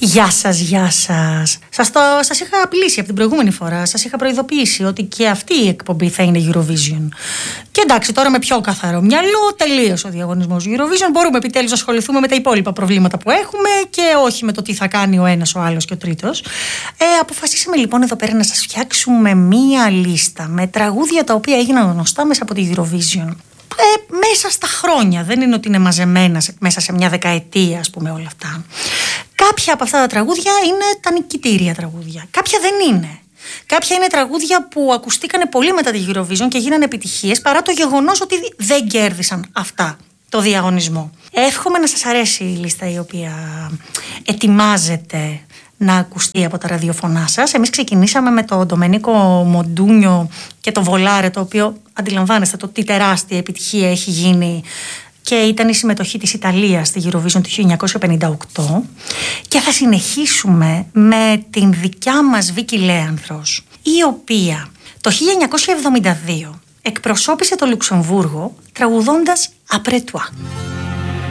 Γεια σας, γεια σας. Σας είχα απειλήσει από την προηγούμενη φορά. Σας είχα προειδοποιήσει ότι και αυτή η εκπομπή θα είναι Eurovision. Και εντάξει, τώρα με πιο καθαρό μυαλό τελείωσε ο διαγωνισμός Eurovision. Μπορούμε επιτέλους να ασχοληθούμε με τα υπόλοιπα προβλήματα που έχουμε και όχι με το τι θα κάνει ο ένας, ο άλλος και ο τρίτος. Αποφασίσαμε λοιπόν εδώ πέρα να σας φτιάξουμε μία λίστα με τραγούδια τα οποία έγιναν γνωστά μέσα από τη Eurovision. Μέσα στα χρόνια, δεν είναι ότι είναι μαζεμένα μέσα σε μια δεκαετία, ας πούμε, όλα αυτά. Κάποια από αυτά τα τραγούδια είναι τα νικητήρια τραγούδια. Κάποια δεν είναι. Κάποια είναι τραγούδια που ακουστήκανε πολύ μετά τη Eurovision και γίνανε επιτυχίες, παρά το γεγονός ότι δεν κέρδισαν αυτά το διαγωνισμό. Εύχομαι να σας αρέσει η λίστα η οποία ετοιμάζεται να ακουστεί από τα ραδιοφωνά σας. Εμείς ξεκινήσαμε με τον Ντομενίκο Μοντούνιο και το Βολάρε, το οποίο αντιλαμβάνεστε το τι τεράστια επιτυχία έχει γίνει και ήταν η συμμετοχή της Ιταλίας στη Eurovision του 1958. Και θα συνεχίσουμε με την δικιά μας Βίκη Λέανθρος, η οποία το 1972 εκπροσώπησε το Λουξεμβούργο τραγουδώντας «Après toi».